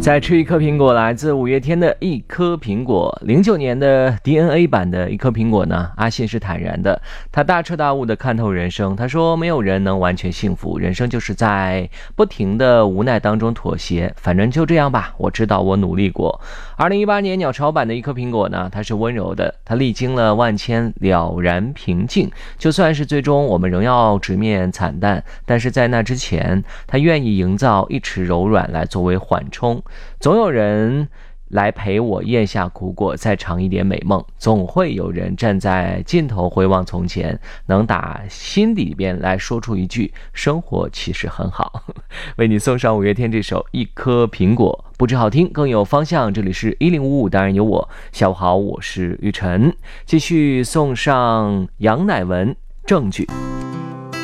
再吃一颗苹果，来自五月天的一颗苹果。09年的 DNA 版的一颗苹果呢，阿信是坦然的，他大彻大悟的看透人生。他说，没有人能完全幸福，人生就是在不停的无奈当中妥协，反正就这样吧，我知道我努力过。2018年鸟巢版的一颗苹果呢，它是温柔的，它历经了万千了然平静，就算是最终我们仍要直面惨淡，但是在那之前，他愿意营造一池柔软来作为缓冲。总有人来陪我咽下苦果，再尝一点美梦，总会有人站在尽头回望从前，能打心里边来说出一句生活其实很好。为你送上五月天这首一颗苹果，不止好听更有方向。这里是1055，当然有我。下午好，我是玉晨，继续送上杨乃文证据。